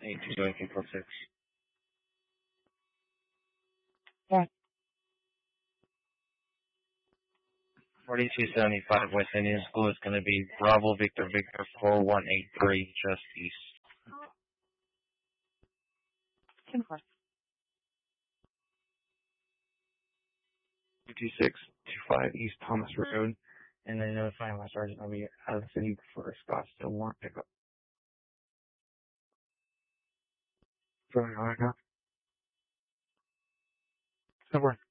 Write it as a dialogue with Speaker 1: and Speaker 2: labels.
Speaker 1: 8226.
Speaker 2: Yeah.
Speaker 1: 4275 West Indian School is going to be Bravo Victor Victor 4183 just east.
Speaker 2: 10-4.
Speaker 1: 2625 East Thomas Road, and then notifying my sergeant I'll be out of the city for a Scottsdale warrant pickup. From America. Somewhere.